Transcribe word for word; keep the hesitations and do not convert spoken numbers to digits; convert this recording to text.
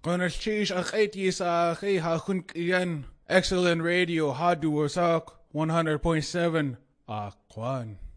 Konalchish akaitis akay hakun kiyan. Excellent radio, Hadu Wasak, one hundred point seven. Akwan.